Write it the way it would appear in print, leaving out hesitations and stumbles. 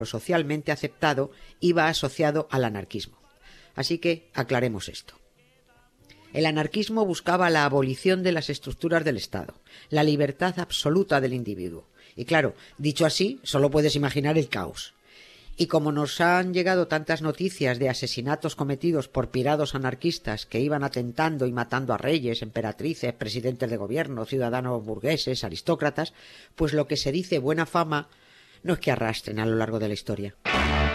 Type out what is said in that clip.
socialmente aceptado iba asociado al anarquismo. Así que aclaremos esto. El anarquismo buscaba la abolición de las estructuras del Estado, la libertad absoluta del individuo. Y claro, dicho así, solo puedes imaginar el caos. Y como nos han llegado tantas noticias de asesinatos cometidos por pirados anarquistas que iban atentando y matando a reyes, emperatrices, presidentes de gobierno, ciudadanos burgueses, aristócratas, pues lo que se dice buena fama no es que arrastren a lo largo de la historia.